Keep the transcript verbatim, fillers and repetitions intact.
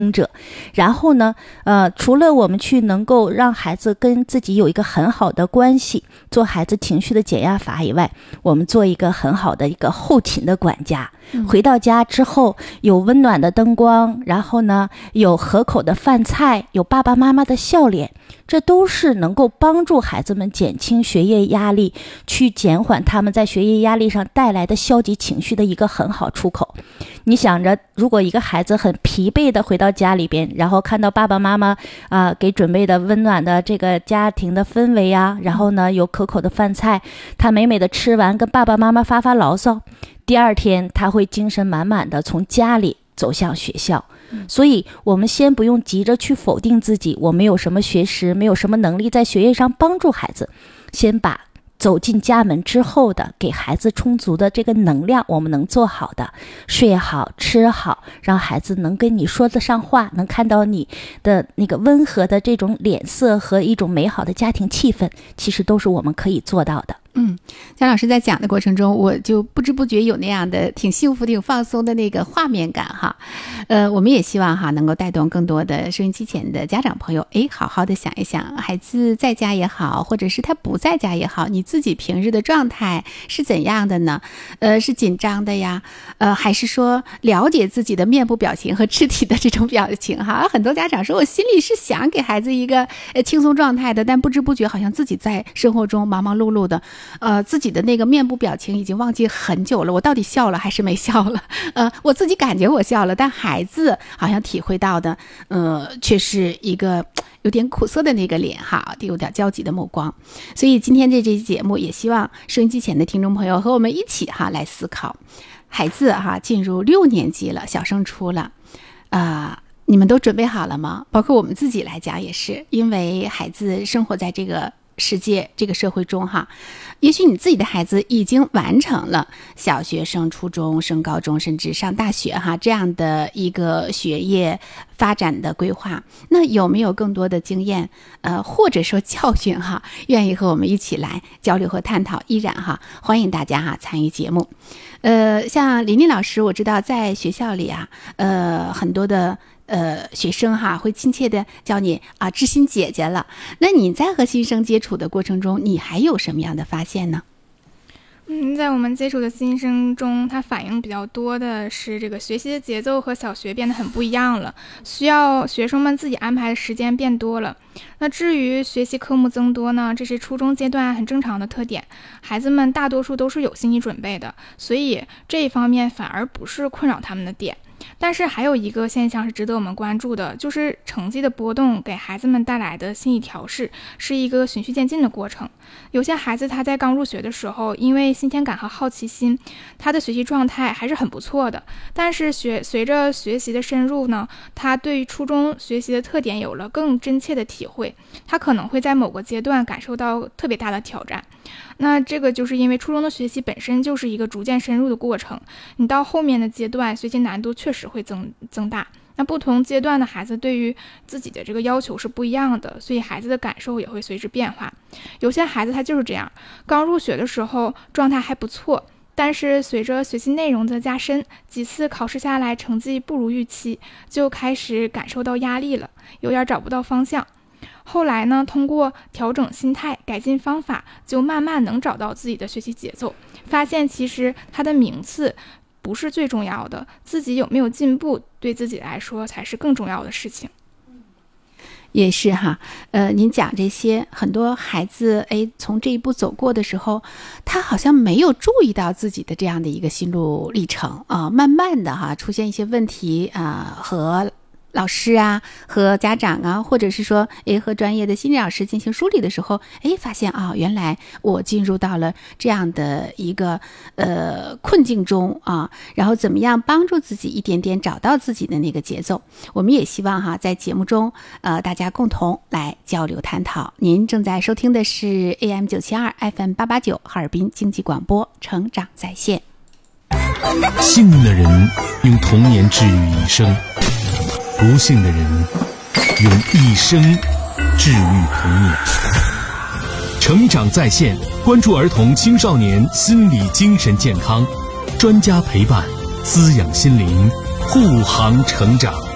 者。然后呢呃，除了我们去能够让孩子跟自己有一个很好的关系，做孩子情绪的减压法以外，我们做一个很好的一个后勤的管家。回到家之后有温暖的灯光，然后呢有合口的饭菜，有爸爸妈妈的笑脸，这都是能够帮助孩子们减轻学业压力，去减缓他们在学业压力上带来的消极情绪的一个很好出口。你想着如果一个孩子很疲惫的回到家里边，然后看到爸爸妈妈啊、呃、给准备的温暖的这个家庭的氛围啊，然后呢有可口的饭菜，他美美的吃完跟爸爸妈妈发发牢骚，第二天他会精神满满的从家里走向学校。所以我们先不用急着去否定自己，我没有什么学识，没有什么能力在学业上帮助孩子，先把走进家门之后的给孩子充足的这个能量，我们能做好的，睡好吃好，让孩子能跟你说得上话，能看到你的那个温和的这种脸色和一种美好的家庭气氛，其实都是我们可以做到的。 嗯，姜老师在讲的过程中，我就不知不觉有那样的挺幸福挺放松的那个画面感哈。呃，我们也希望哈能够带动更多的收音机前的家长朋友，诶，好好的想一想，孩子在家也好，或者是他不在家也好，你自己平日的状态是怎样的呢？呃，是紧张的呀，呃，还是说了解自己的面部表情和肢体的这种表情哈？很多家长说我心里是想给孩子一个呃轻松状态的，但不知不觉好像自己在生活中忙忙碌碌的。呃，自己的那个面部表情已经忘记很久了，我到底笑了还是没笑了？呃，我自己感觉我笑了，但孩子好像体会到的，呃，却是一个有点苦涩的那个脸哈，有点焦急的目光。所以今天这这期节目，也希望收音机前的听众朋友和我们一起哈来思考，孩子哈进入六年级了，小升初了，啊、呃。你们都准备好了吗？包括我们自己来讲也是，因为孩子生活在这个世界这个社会中哈，也许你自己的孩子已经完成了小学升初中升高中甚至上大学哈这样的一个学业发展的规划，那有没有更多的经验呃或者说教训哈，愿意和我们一起来交流和探讨？依然哈欢迎大家哈参与节目。呃像林林老师，我知道在学校里啊呃很多的呃，学生哈会亲切的叫你啊知心姐姐了。那你在和新生接触的过程中，你还有什么样的发现呢？ 嗯，在我们接触的新生中，他反映比较多的是这个学习的节奏和小学变得很不一样了，需要学生们自己安排的时间变多了。那至于学习科目增多呢，这是初中阶段很正常的特点，孩子们大多数都是有心理准备的，所以这一方面反而不是困扰他们的点。但是还有一个现象是值得我们关注的，就是成绩的波动给孩子们带来的心理调试是一个循序渐进的过程。有些孩子他在刚入学的时候，因为新鲜感和好奇心，他的学习状态还是很不错的，但是学随着学习的深入呢，他对于初中学习的特点有了更真切的体会，他可能会在某个阶段感受到特别大的挑战。那这个就是因为初中的学习本身就是一个逐渐深入的过程，你到后面的阶段学习难度确实会增增大。那不同阶段的孩子对于自己的这个要求是不一样的，所以孩子的感受也会随之变化。有些孩子他就是这样，刚入学的时候状态还不错，但是随着学习内容的加深，几次考试下来成绩不如预期，就开始感受到压力了，有点找不到方向。后来呢，通过调整心态改进方法，就慢慢能找到自己的学习节奏，发现其实他的名次不是最重要的，自己有没有进步对自己来说才是更重要的事情。 也是哈，呃，您讲这些，很多孩子哎，从这一步走过的时候，他好像没有注意到自己的这样的一个心路历程啊、呃，慢慢的哈出现一些问题啊、呃，和老师啊和家长啊，或者是说诶和专业的心理老师进行梳理的时候，诶发现啊、哦、原来我进入到了这样的一个呃困境中啊，然后怎么样帮助自己一点点找到自己的那个节奏。我们也希望哈在节目中呃大家共同来交流探讨。您正在收听的是 A M 九七二 F M 八八九哈尔滨经济广播成长在线。 幸运的人用童年治愈一生，不幸的人用一生治愈童年。成长在线，关注儿童青少年心理精神健康，专家陪伴，滋养心灵，护航成长。